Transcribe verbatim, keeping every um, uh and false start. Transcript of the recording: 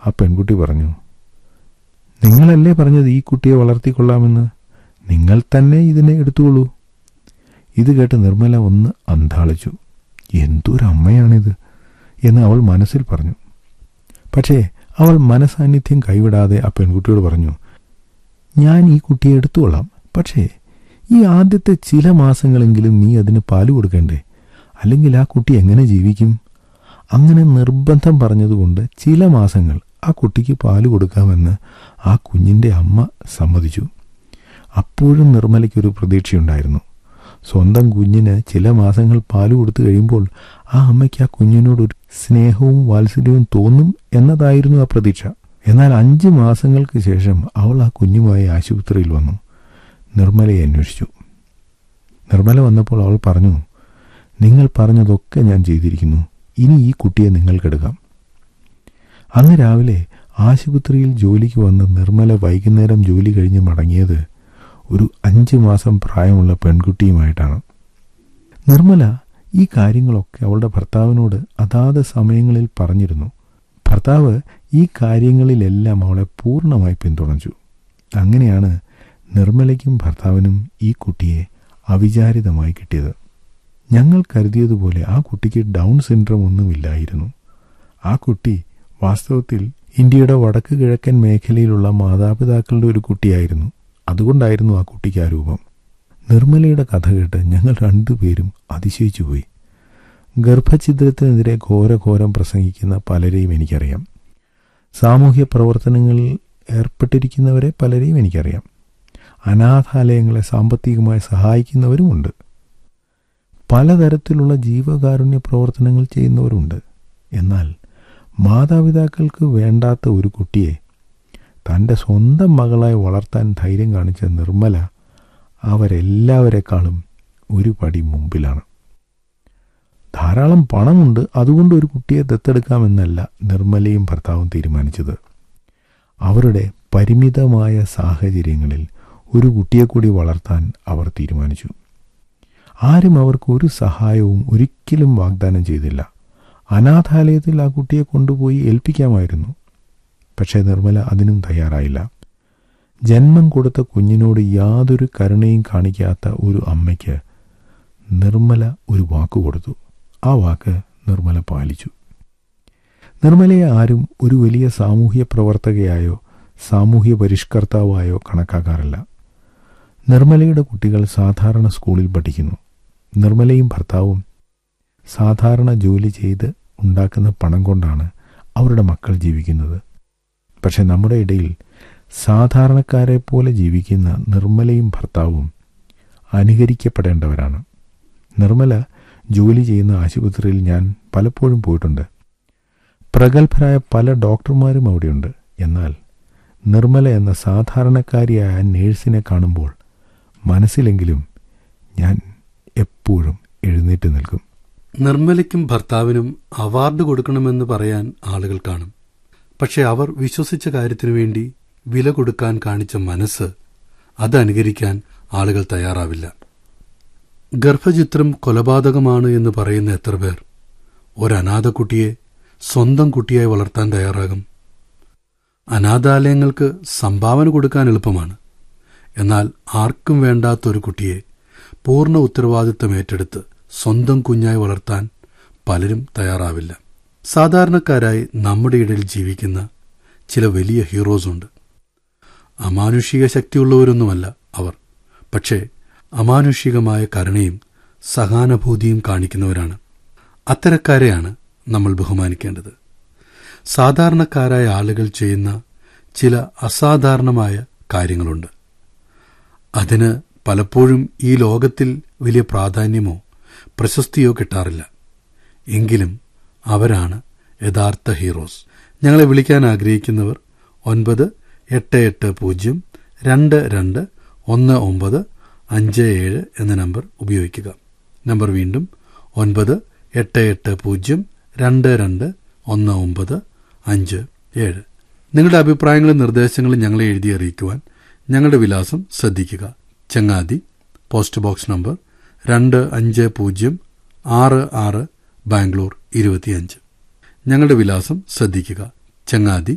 ആ പെൺകുട്ടി പറഞ്ഞു, നിങ്ങളല്ലേ പറഞ്ഞത് ഈ കുട്ടിയെ വളർത്തിക്കൊള്ളാമെന്ന്? നിങ്ങൾ തന്നെ ഇതിനെ എടുത്തുകൊള്ളൂ. ഇത് കേട്ട് നിർമ്മല ഒന്ന് അന്ധാളിച്ചു. എന്തൊരമ്മയാണിത് എന്ന് അവൾ മനസ്സിൽ പറഞ്ഞു. പക്ഷേ അവൾ മനസാന്നിധ്യം കൈവിടാതെ ആ പെൺകുട്ടിയോട് പറഞ്ഞു, ഞാൻ ഈ കുട്ടിയെ എടുത്തുകൊള്ളാം. പക്ഷേ ഈ ആദ്യത്തെ ചില മാസങ്ങളെങ്കിലും നീ അതിന് പാല് കൊടുക്കണ്ടേ? അല്ലെങ്കിൽ ആ കുട്ടി എങ്ങനെ ജീവിക്കും? അങ്ങനെ നിർബന്ധം പറഞ്ഞതുകൊണ്ട് ചില മാസങ്ങൾ ആ കുട്ടിക്ക് പാല് കൊടുക്കാമെന്ന് ആ കുഞ്ഞിൻ്റെ അമ്മ സമ്മതിച്ചു. അപ്പോഴും നിർമ്മലയ്ക്കൊരു പ്രതീക്ഷയുണ്ടായിരുന്നു. സ്വന്തം കുഞ്ഞിന് ചില മാസങ്ങൾ പാല് കൊടുത്തു കഴിയുമ്പോൾ ആ അമ്മയ്ക്ക് ആ കുഞ്ഞിനോടൊരു സ്നേഹവും വാത്സല്യവും തോന്നും എന്നതായിരുന്നു ആ പ്രതീക്ഷ. എന്നാൽ അഞ്ച് മാസങ്ങൾക്ക് ശേഷം അവൾ ആ കുഞ്ഞുമായി ആശുപത്രിയിൽ വന്നു. നിർമ്മലയെ അന്വേഷിച്ചു. നിർമ്മല വന്നപ്പോൾ അവൾ പറഞ്ഞു, നിങ്ങൾ പറഞ്ഞതൊക്കെ ഞാൻ ചെയ്തിരിക്കുന്നു. ഇനി ഈ കുട്ടിയെ നിങ്ങൾക്കെടുക്കാം. അന്ന് രാവിലെ ആശുപത്രിയിൽ ജോലിക്ക് വന്ന് നിർമ്മല വൈകുന്നേരം ജോലി കഴിഞ്ഞ് മടങ്ങിയത് ഒരു അഞ്ച് മാസം പ്രായമുള്ള പെൺകുട്ടിയുമായിട്ടാണ്. നിർമ്മല ഈ കാര്യങ്ങളൊക്കെ അവളുടെ ഭർത്താവിനോട് അതാത് സമയങ്ങളിൽ പറഞ്ഞിരുന്നു. ഭർത്താവ് ഈ കാര്യങ്ങളിലെല്ലാം അവളെ പൂർണ്ണമായി പിന്തുണച്ചു. അങ്ങനെയാണ് നിർമ്മലയ്ക്കും ഭർത്താവിനും ഈ കുട്ടിയെ അവിചാരിതമായി കിട്ടിയത്. ഞങ്ങൾ കരുതിയതുപോലെ ആ കുട്ടിക്ക് ഡൗൺ സിൻഡ്രോം ഒന്നുമില്ലായിരുന്നു. ആ കുട്ടി വാസ്തവത്തിൽ ഇന്ത്യയുടെ വടക്ക് കിഴക്കൻ മേഖലയിലുള്ള മാതാപിതാക്കളുടെ ഒരു കുട്ടിയായിരുന്നു. അതുകൊണ്ടായിരുന്നു ആ കുട്ടിക്ക് ആ രൂപം. നിർമ്മലയുടെ കഥ കേട്ട് ഞങ്ങൾ രണ്ടുപേരും അതിശയിച്ചുപോയി. ഗർഭഛിദ്രത്തിനെതിരെ ഘോരഘോരം പ്രസംഗിക്കുന്ന പലരെയും എനിക്കറിയാം. സാമൂഹ്യ പ്രവർത്തനങ്ങളിൽ ഏർപ്പെട്ടിരിക്കുന്നവരെ പലരെയും എനിക്കറിയാം. അനാഥാലയങ്ങളെ സാമ്പത്തികമായി സഹായിക്കുന്നവരുമുണ്ട്. പലതരത്തിലുള്ള ജീവകാരുണ്യ പ്രവർത്തനങ്ങൾ ചെയ്യുന്നവരുണ്ട്. എന്നാൽ മാതാപിതാക്കൾക്ക് വേണ്ടാത്ത ഒരു കുട്ടിയെ തൻ്റെ സ്വന്തം മകളായി വളർത്താൻ ധൈര്യം കാണിച്ച നിർമ്മല അവരെല്ലാവരെക്കാളും ഒരു പടി മുമ്പിലാണ്. ധാരാളം പണമുണ്ട്, അതുകൊണ്ട് ഒരു കുട്ടിയെ ദത്തെടുക്കാമെന്നല്ല നിർമ്മലയും ഭർത്താവും തീരുമാനിച്ചത്. അവരുടെ പരിമിതമായ സാഹചര്യങ്ങളിൽ ഒരു കുട്ടിയെ കൂടി വളർത്താൻ അവർ തീരുമാനിച്ചു. ആരും അവർക്ക് ഒരു സഹായവും ഒരിക്കലും വാഗ്ദാനം ചെയ്തില്ല. അനാഥാലയത്തിൽ ആ കുട്ടിയെ കൊണ്ടുപോയി ഏൽപ്പിക്കാമായിരുന്നു. പക്ഷേ നിർമ്മല അതിനും തയ്യാറായില്ല. ജന്മം കൊടുത്ത കുഞ്ഞിനോട് യാതൊരു കരുണയും കാണിക്കാത്ത ഒരു അമ്മയ്ക്ക് നിർമ്മല ഒരു വാക്ക് കൊടുത്തു. ആ വാക്ക് നിർമ്മല പാലിച്ചു. നിർമ്മലയെ ആരും ഒരു വലിയ സാമൂഹ്യ പ്രവർത്തകയായോ സാമൂഹ്യ പരിഷ്കർത്താവായോ കണക്കാക്കാറില്ല. നിർമ്മലയുടെ കുട്ടികൾ സാധാരണ സ്കൂളിൽ പഠിക്കുന്നു. നിർമ്മലയും ഭർത്താവും സാധാരണ ജോലി ചെയ്ത് ഉണ്ടാക്കുന്ന പണം കൊണ്ടാണ് അവരുടെ മക്കൾ ജീവിക്കുന്നത്. പക്ഷെ നമ്മുടെ ഇടയിൽ സാധാരണക്കാരെ പോലെ ജീവിക്കുന്ന നിർമ്മലയും ഭർത്താവും അനുകരിക്കപ്പെടേണ്ടവരാണ്. നിർമ്മല ജോലി ചെയ്യുന്ന ആശുപത്രിയിൽ ഞാൻ പലപ്പോഴും പോയിട്ടുണ്ട്. പ്രഗത്ഭരായ പല ഡോക്ടർമാരും അവിടെയുണ്ട്. എന്നാൽ നിർമ്മല എന്ന സാധാരണക്കാരിയായ നേഴ്സിനെ കാണുമ്പോൾ മനസ്സിലെങ്കിലും ഞാൻ എപ്പോഴും എഴുന്നേറ്റ് നിൽക്കും. നിർമ്മലയ്ക്കും ഭർത്താവിനും അവാർഡ് കൊടുക്കണമെന്ന് പറയാൻ ആളുകൾ കാണും. പക്ഷെ അവർ വിശ്വസിച്ച കാര്യത്തിനു വേണ്ടി വില കൊടുക്കാൻ കാണിച്ച മനസ്സ്, അത് അനുകരിക്കാൻ ആളുകൾ തയ്യാറാവില്ല. ഗർഭചിത്രം കൊലപാതകമാണ് എന്ന് പറയുന്ന എത്ര പേർ ഒരനാഥ കുട്ടിയെ സ്വന്തം കുട്ടിയായി വളർത്താൻ തയ്യാറാകും? അനാഥാലയങ്ങൾക്ക് സംഭാവന കൊടുക്കാൻ എളുപ്പമാണ്. എന്നാൽ ആർക്കും വേണ്ടാത്തൊരു കുട്ടിയെ പൂർണ്ണ ഉത്തരവാദിത്തം ഏറ്റെടുത്ത് സ്വന്തം കുഞ്ഞായി വളർത്താൻ പലരും തയ്യാറാവില്ല. സാധാരണക്കാരായി നമ്മുടെ ഇടയിൽ ജീവിക്കുന്ന ചില വലിയ ഹീറോസ് ഉണ്ട്. അമാനുഷിക ശക്തിയുള്ളവരൊന്നുമല്ല അവർ. പക്ഷേ അമാനുഷികമായ കരുണയും സഹാനുഭൂതിയും കാണിക്കുന്നവരാണ്. അത്തരക്കാരെയാണ് നമ്മൾ ബഹുമാനിക്കേണ്ടത്. സാധാരണക്കാരായ ആളുകൾ ചെയ്യുന്ന ചില അസാധാരണമായ കാര്യങ്ങളുണ്ട്. അതിന് പലപ്പോഴും ഈ ലോകത്തിൽ വലിയ പ്രാധാന്യമോ പ്രശസ്തിയോ കിട്ടാറില്ല. എങ്കിലും അവരാണ് യഥാർത്ഥ ഹീറോസ്. ഞങ്ങളെ വിളിക്കാൻ ആഗ്രഹിക്കുന്നവർ ഒൻപത് എട്ട് എട്ട് പൂജ്യം രണ്ട് രണ്ട് ഒന്ന് ഒമ്പത് അഞ്ച് ഏഴ് എന്ന നമ്പർ ഉപയോഗിക്കുക. നമ്പർ വീണ്ടും ഒൻപത് എട്ട് എട്ട് പൂജ്യം രണ്ട് രണ്ട് ഒന്ന് ഒമ്പത് അഞ്ച് ഏഴ്. നിങ്ങളുടെ അഭിപ്രായങ്ങളും നിർദ്ദേശങ്ങളും ഞങ്ങളെ എഴുതി അറിയിക്കുവാൻ ഞങ്ങളുടെ വിലാസം ശ്രദ്ധിക്കുക. ചങ്ങാതി, പോസ്റ്റ് ബോക്സ് നമ്പർ രണ്ട് അഞ്ച് പൂജ്യം ആറ് ആറ്, ബാംഗ്ലൂർ ഇരുപത്തിയഞ്ച്. ഞങ്ങളുടെ വിലാസം ശ്രദ്ധിക്കുക. ചങ്ങാതി,